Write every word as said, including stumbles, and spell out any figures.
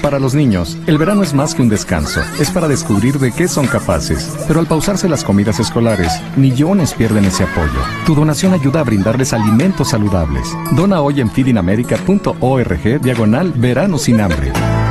Para los niños, el verano es más que un descanso, es para descubrir de qué son capaces. Pero al pausarse las comidas escolares, millones pierden ese apoyo. Tu donación ayuda a brindarles alimentos saludables. Dona hoy en feedingamerica punto org diagonal verano sin hambre.